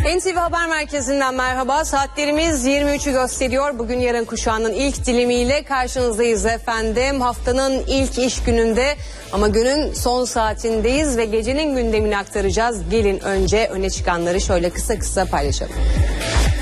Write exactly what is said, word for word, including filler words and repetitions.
N T V Haber Merkezi'nden merhaba. Saatlerimiz yirmi üçü gösteriyor. Bugün yarın kuşağının ilk dilimiyle karşınızdayız efendim. Haftanın ilk iş gününde ama günün son saatindeyiz ve gecenin gündemini aktaracağız. Gelin önce öne çıkanları şöyle kısa kısa paylaşalım.